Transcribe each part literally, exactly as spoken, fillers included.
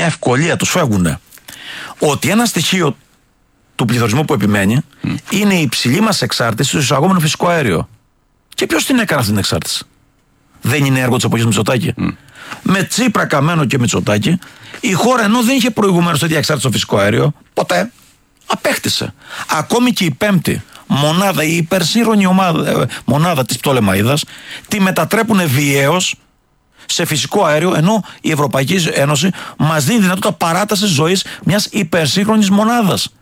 μια ευκολία, τους φεύγουνε. Ότι ένα στοιχείο του πληθωρισμού που επιμένει mm. είναι η υψηλή μας εξάρτηση στο εισαγόμενο φυσικό αέριο. Και ποιος την έκανε αυτή την εξάρτηση? Δεν είναι έργο της εποχής Μητσοτάκη? Mm. Με Τσίπρα, Καμένο και Μητσοτάκη, η χώρα ενώ δεν είχε προηγουμένως τέτοια εξάρτηση στο φυσικό αέριο, ποτέ απέκτησε. Ακόμη και η πέμπτη μονάδα, η υπερσύγχρονη ομάδα, μονάδα της Πτολεμαΐδας, τη μετατρέπουν βιαίως σε φυσικό αέριο, ενώ η Ευρωπαϊκή Ένωση μας δίνει δυνατότητα παράτασης ζωής μιας υπερσύγχρονης μονάδας.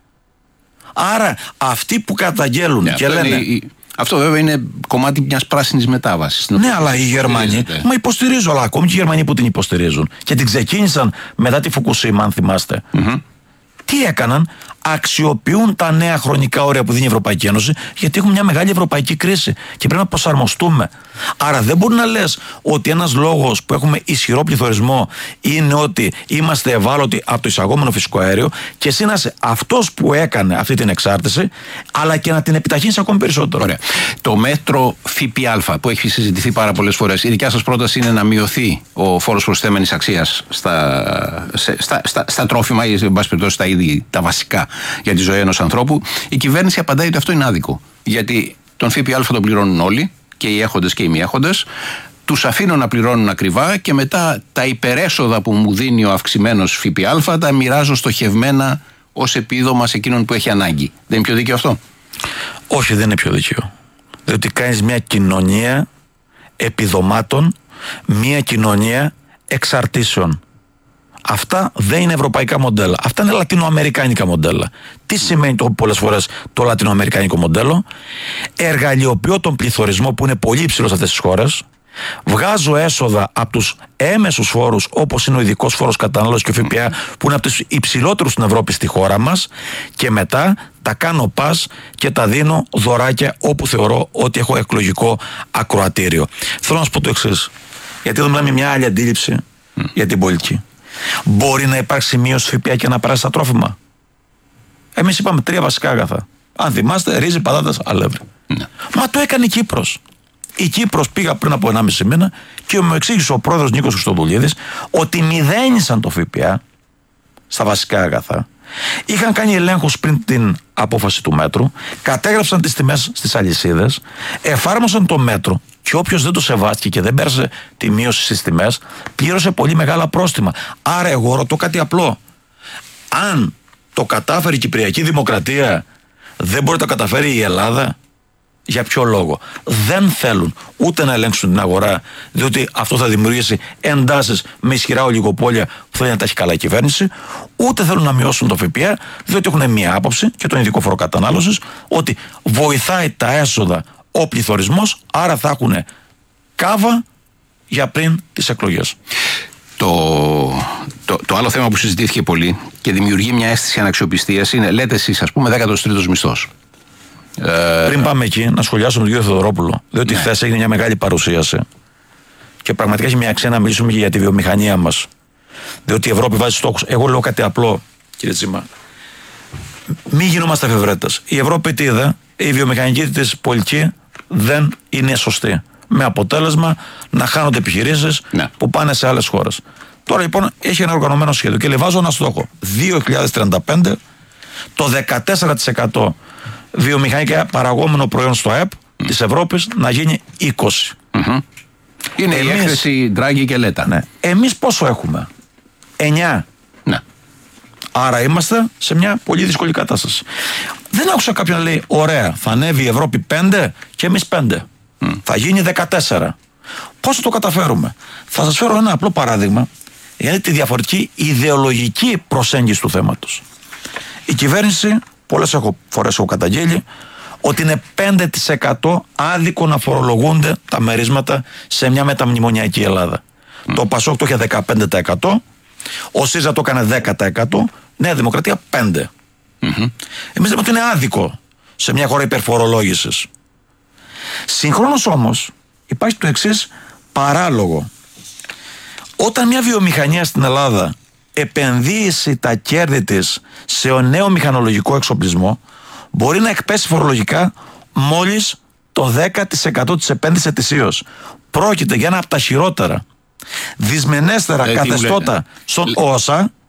Άρα αυτοί που καταγγέλουν yeah, και λένε... Είναι, αυτό βέβαια είναι κομμάτι μιας πράσινης μετάβασης. Ναι, αλλά οι Γερμανοί, μα υποστηρίζω, αλλά ακόμη και οι Γερμανοί που την υποστηρίζουν και την ξεκίνησαν μετά τη Φουκουσίμα, αν θυμάστε. Mm-hmm. Τι έκαναν? Αξιοποιούν τα νέα χρονικά όρια που δίνει η Ευρωπαϊκή Ένωση, γιατί έχουμε μια μεγάλη ευρωπαϊκή κρίση και πρέπει να προσαρμοστούμε. Άρα δεν μπορεί να λες ότι ένας λόγος που έχουμε ισχυρό πληθωρισμό είναι ότι είμαστε ευάλωτοι από το εισαγόμενο φυσικό αέριο και εσύ να είσαι αυτός που έκανε αυτή την εξάρτηση, αλλά και να την επιταχύνεις ακόμη περισσότερο. Ωραία. Το μέτρο ΦΠΑ που έχει συζητηθεί πάρα πολλές φορές, η δικιά σας πρόταση είναι να μειωθεί ο φόρος προσθέμενης αξίας στα, στα, στα, στα τρόφιμα ή εν πάση περιπτώσει στα είδη, τα βασικά για τη ζωή ενός ανθρώπου. Η κυβέρνηση απαντάει ότι αυτό είναι άδικο. Γιατί τον ΦΠΑ τον πληρώνουν όλοι, και οι έχοντες και οι μη έχοντες. Τους αφήνω να πληρώνουν ακριβά και μετά τα υπερέσοδα που μου δίνει ο αυξημένος ΦΠΑ τα μοιράζω στοχευμένα ως επίδομα σε εκείνον που έχει ανάγκη. Δεν είναι πιο δίκαιο αυτό? Όχι, δεν είναι πιο δίκαιο. Διότι κάνεις μια κοινωνία επιδομάτων, μια κοινωνία εξαρτήσεων. Αυτά δεν είναι ευρωπαϊκά μοντέλα. Αυτά είναι λατινοαμερικάνικα μοντέλα. Τι σημαίνει το, πολλές φορές το λατινοαμερικάνικο μοντέλο? Εργαλειοποιώ τον πληθωρισμό που είναι πολύ υψηλός σε αυτές τις χώρες. Βγάζω έσοδα από τους έμεσους φόρους, όπως είναι ο ειδικός φόρος κατανάλωσης και ο ΦΠΑ, που είναι από τους υψηλότερους στην Ευρώπη στη χώρα μας, και μετά τα κάνω πας και τα δίνω δωράκια όπου θεωρώ ότι έχω εκλογικό ακροατήριο. Θέλω να σου πω το εξής, γιατί εδώ μιλάμε μια άλλη αντίληψη mm. για την πολιτική. Μπορεί να υπάρξει μείωση ΦΠΑ και να περάσει στα τρόφιμα? Εμείς είπαμε τρία βασικά αγαθά. Αν θυμάστε, ρύζι, πατάτας, αλεύρι. Ναι. Μα το έκανε η Κύπρος. Η Κύπρος πήγα πριν από ενάμιση μήνα και μου εξήγησε ο πρόεδρος Νίκος Χριστοδουλίδης ότι μηδένισαν το ΦΠΑ στα βασικά αγαθά. Είχαν κάνει ελέγχους πριν την απόφαση του μέτρου, κατέγραψαν τις τιμές στις αλυσίδες, εφάρμοσαν το μέτρο και όποιος δεν το σεβάστηκε και δεν πέρασε τη μείωση στις τιμές, πλήρωσε πολύ μεγάλα πρόστιμα. Άρα εγώ ρωτώ κάτι απλό. Αν το κατάφερε η Κυπριακή Δημοκρατία, δεν μπορεί να το καταφέρει η Ελλάδα? Για ποιο λόγο? Δεν θέλουν ούτε να ελέγξουν την αγορά, διότι αυτό θα δημιουργήσει εντάσεις με ισχυρά ολιγοπόλια που θέλει να τα έχει καλά η κυβέρνηση, ούτε θέλουν να μειώσουν το ΦΠΑ, διότι έχουν μία άποψη και τον ειδικό φόρο κατανάλωσης, ότι βοηθάει τα έσοδα ο πληθωρισμός, άρα θα έχουν κάβα για πριν τις εκλογές. Το, το, το άλλο θέμα που συζητήθηκε πολύ και δημιουργεί μια αίσθηση αναξιοπιστίας είναι, λέτε εσείς, ας πούμε, δέκατος τρίτος μισθός. Πριν πάμε εκεί, να σχολιάσουμε τον κύριο Θεοδωρόπουλο, διότι ναι. χθες έγινε μια μεγάλη παρουσίαση και πραγματικά έχει μια αξία να μιλήσουμε και για τη βιομηχανία μας. Διότι η Ευρώπη βάζει στόχους. Εγώ λέω κάτι απλό, κύριε Τσίμα. Μην γινόμαστε εφευρέτες. Η Ευρώπη τι είδε? Η βιομηχανική της πολιτική δεν είναι σωστή. Με αποτέλεσμα να χάνονται επιχειρήσεις ναι. που πάνε σε άλλες χώρες. Τώρα λοιπόν έχει ένα οργανωμένο σχέδιο και λεβάζω ένα στόχο. δύο χιλιάδες τριάντα πέντε το δεκατέσσερα τοις εκατό βιομηχανικά παραγόμενο προϊόν στο ΑΕΠ mm. της Ευρώπης να γίνει είκοσι τοις εκατό. Mm-hmm. Είναι εμείς, η έκθεση Ντράγκη και Λέτα. Ναι. Εμείς πόσο έχουμε? εννιά. Ναι. Άρα είμαστε σε μια πολύ δύσκολη κατάσταση. Δεν άκουσα κάποιον να λέει, ωραία, θα ανέβει η Ευρώπη πέντε και εμείς πέντε. Mm. Θα γίνει δεκατέσσερα. Πώς θα το καταφέρουμε? Θα σας φέρω ένα απλό παράδειγμα για τη διαφορετική ιδεολογική προσέγγιση του θέματος. Η κυβέρνηση, πολλές έχω, φορές έχω καταγγείλει, ότι είναι πέντε τοις εκατό άδικο να φορολογούνται τα μερίσματα σε μια μεταμνημονιακή Ελλάδα. Mm. Το Πασόκ το είχε δεκαπέντε τοις εκατό, ο ΣΥΡΙΖΑ το έκανε δέκα τοις εκατό, Νέα Δημοκρατία πέντε τοις εκατό. Mm-hmm. Εμείς λέμε ότι είναι άδικο σε μια χώρα υπερφορολόγησης. Συγχρόνως όμως υπάρχει το εξής παράλογο. Όταν μια βιομηχανία στην Ελλάδα επενδύσει τα κέρδη της σε νέο μηχανολογικό εξοπλισμό, μπορεί να εκπέσει φορολογικά μόλις το δέκα τοις εκατό της επένδυσης ετησίως. Πρόκειται για ένα από τα χειρότερα, δυσμενέστερα ε, καθεστώτα στον ΟΣΑ